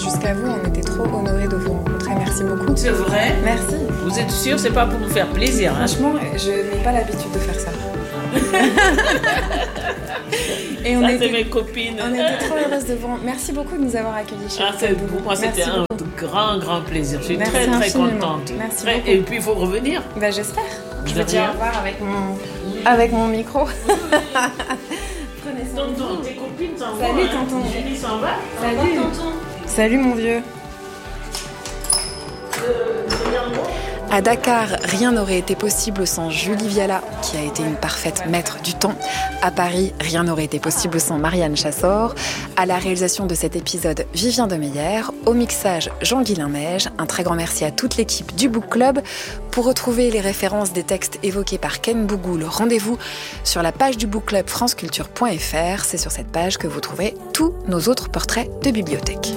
jusqu'à vous. On était trop honorés de vous rencontrer. Merci beaucoup. C'est vrai? Merci. Vous êtes sûr, c'est pas pour nous faire plaisir, hein? Franchement, je n'ai pas l'habitude de faire ça. Et ça, c'est mes copines. On était trop heureuses de vous. Merci beaucoup de nous avoir accueillis chez vous. Pour moi, c'était un grand plaisir. Je suis très contente. Merci beaucoup. Et puis, il faut revenir. Bah, j'espère. Je vais dire au revoir avec mon micro. Prenez soin de vous. Tonton, tes copines s'en vont. Salut, tonton. Julie s'en va. Salut, tonton. Salut, mon vieux. À Dakar, rien n'aurait été possible sans Julie Viala, qui a été une parfaite maître du temps. À Paris, rien n'aurait été possible sans Marianne Chassor. À la réalisation de cet épisode, Vivien Demeyer. Au mixage, Jean-Guilain Neige. Un très grand merci à toute l'équipe du Book Club. Pour retrouver les références des textes évoqués par Ken Bougoul, rendez-vous sur la page du Book Club franceculture.fr. C'est sur cette page que vous trouverez tous nos autres portraits de bibliothèque.